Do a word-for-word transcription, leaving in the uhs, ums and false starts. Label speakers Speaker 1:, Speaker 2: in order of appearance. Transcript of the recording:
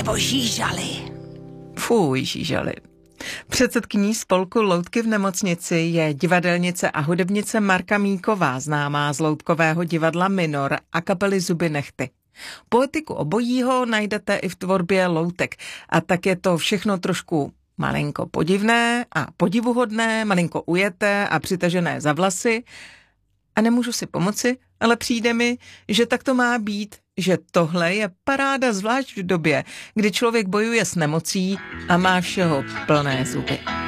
Speaker 1: nebo žížaly.
Speaker 2: Fuj, žížaly. Předsedkyní spolku Loutky v nemocnici je divadelnice a hudebnice Marka Míková, známá z loutkového divadla Minor a kapely Zuby nehty. Poetiku obojího najdete i v tvorbě loutek a tak je to všechno trošku malinko podivné a podivuhodné, malinko ujeté a přitažené za vlasy. A nemůžu si pomoci, ale přijde mi, že tak to má být, že tohle je paráda zvlášť v době, kdy člověk bojuje s nemocí a má všeho plné zuby.